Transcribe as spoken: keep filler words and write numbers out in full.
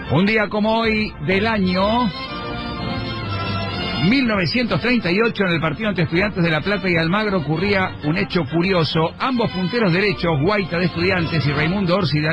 Un día como hoy del año mil novecientos treinta y ocho, en el partido entre Estudiantes de La Plata y Almagro ocurría un hecho curioso. Ambos punteros derechos, Guaita de Estudiantes y Raimundo Orsi de